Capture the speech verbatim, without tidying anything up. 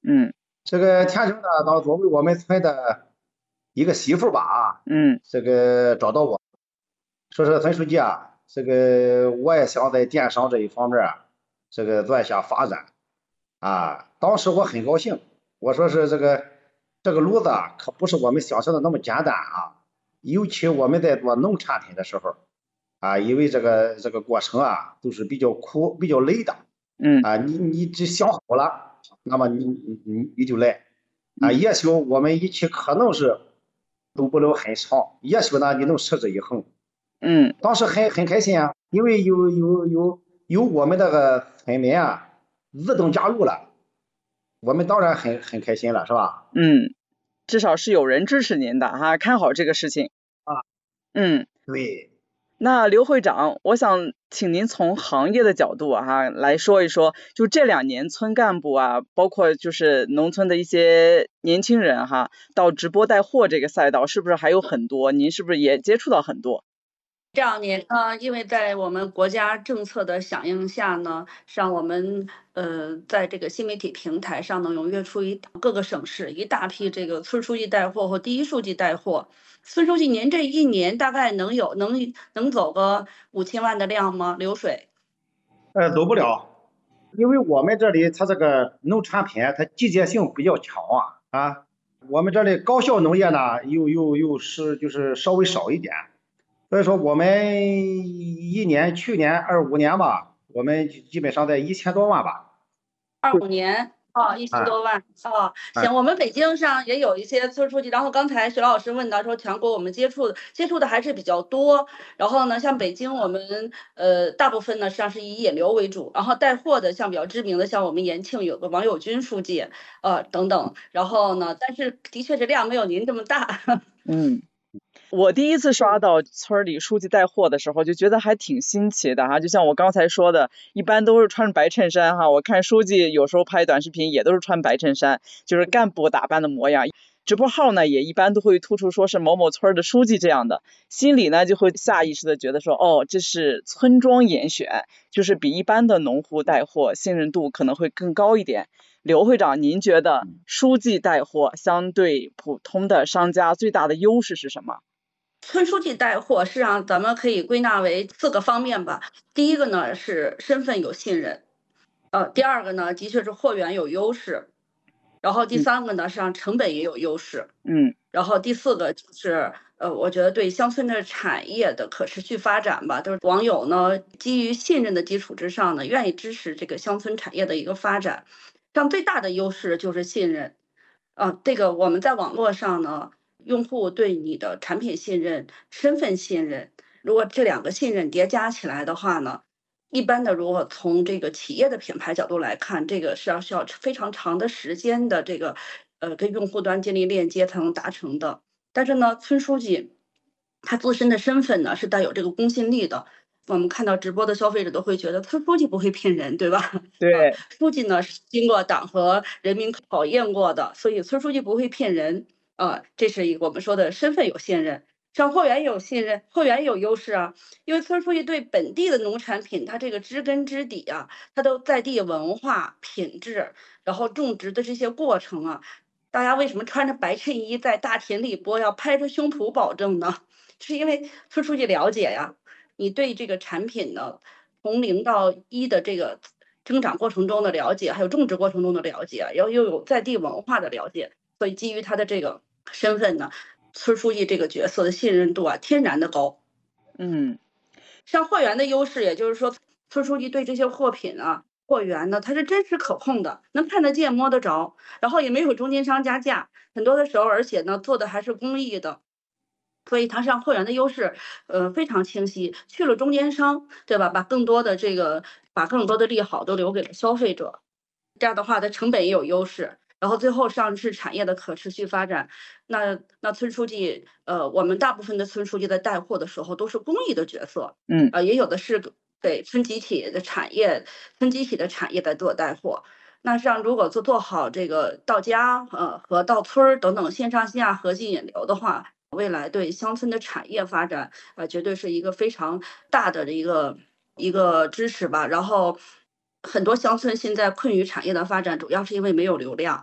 嗯这个田生呢，当作为我们村的一个媳妇吧啊， 嗯这个找到我说是村书记啊，这个我也想在电商这一方面啊，这个做一下发展啊。当时我很高兴，我说是这个这个路子啊，可不是我们想象的那么简单啊。尤其我们在做农产品的时候啊，因为这个这个过程啊都是比较苦、比较累的嗯啊。你你只想好了，那么你你你你就来啊。 嗯也许我们一起可能是走不了很长，也许呢你能持之以恒。 嗯。 当时很很开心啊，因为有有有有我们那个村民啊自动加入了，我们当然很很开心了，是吧？ 嗯，至少是有人支持您的哈，看好这个事情。 啊， 嗯， 对。 那刘会长，我想请您从行业的角度啊哈来说一说，就这两年村干部啊，包括就是农村的一些年轻人哈，到直播带货这个赛道，是不是还有很多？您是不是也接触到很多？ 这两年呢，因为在我们国家政策的响应下呢，让我们呃在这个新媒体平台上呢，踊跃出一各个省市一大批这个村书记带货或第一书记带货。村书记，您这一年大概能有能能走个五千万的量吗？流水？ 呃，走不了，因为我们这里它这个农产品它季节性比较强啊啊，我们这里高效农业呢又又又是就是稍微少一点，所以说我们一年去年二五年吧，我们基本上在一千多万吧。 二五年啊，一千多万啊，行，我们北京上也有一些村书记。然后刚才徐老师问到说，全国我们接触的接触的还是比较多。然后呢，像北京我们呃大部分呢实际上是以引流为主，然后带货的像比较知名的，像我们延庆有个王友军书记，呃等等。然后呢，但是的确是量没有您这么大。 嗯。我第一次刷到村里书记带货的时候，就觉得还挺新奇的哈。就像我刚才说的，一般都是穿白衬衫哈。我看书记有时候拍短视频也都是穿白衬衫，就是干部打扮的模样。直播号呢也一般都会突出说是某某村的书记这样的，心里呢就会下意识的觉得说，哦，这是村庄严选，就是比一般的农户带货信任度可能会更高一点。刘会长，您觉得书记带货相对普通的商家最大的优势是什么？ 村书记带货，实际上咱们可以归纳为四个方面吧。第一个呢是身份有信任，呃，第二个呢的确是货源有优势，然后第三个呢实际上成本也有优势， 嗯， 然后第四个就是呃，我觉得对乡村的产业的可持续发展吧，就是网友呢基于信任的基础之上呢，愿意支持这个乡村产业的一个发展。上最大的优势就是信任，啊，这个我们在网络上呢。用户对你的产品信任、身份信任，如果这两个信任叠加起来的话呢，一般的如果从这个企业的品牌角度来看，这个是要需要非常长的时间的这个呃跟用户端建立链接才能达成的。但是呢，村书记他自身的身份呢是带有这个公信力的。我们看到直播的消费者都会觉得村书记不会骗人，对吧？ 对， 呃、书记呢是经过党和人民考验过的，所以村书记不会骗人。呃，这是一个我们说的身份有信任，像货源有信任，货源有优势啊，因为村书记对本地的农产品，它这个知根知底啊，它都在地文化、品质，然后种植的这些过程啊，大家为什么穿着白衬衣在大田里播，要拍着胸脯保证呢？是因为村书记了解呀，你对这个产品呢，从零到一的这个增长过程中的了解，还有种植过程中的了解，然后又有在地文化的了解。所以基于他的这个身份呢，村书记这个角色的信任度啊，天然的高。 嗯， 像货源的优势，也就是说，村书记对这些货品啊、货源呢，它是真实可控的，能看得见、摸得着，然后也没有中间商加价，很多的时候，而且呢，做的还是公益的。所以它上货源的优势，呃，非常清晰。去了中间商，对吧？把更多的这个，把更多的利好都留给了消费者。这样的话，它成本也有优势。然后最后上是产业的可持续发展。那那村书记，呃，我们大部分的村书记在带货的时候都是公益的角色， 嗯， 呃，也有的是给村集体的产业、村集体的产业在做带货。那像如果做做好这个到家，呃，和到村儿等等线上线下核心引流的话，未来对乡村的产业发展，呃，绝对是一个非常大的一个一个支持吧。然后，很多乡村现在困于产业的发展，主要是因为没有流量。